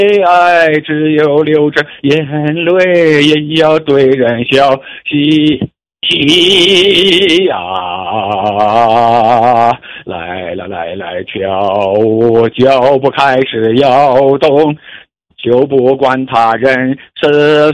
爱只有流着眼泪，也要对人笑嘻嘻呀！来了来来瞧，我脚步开始摇动，就不管他人是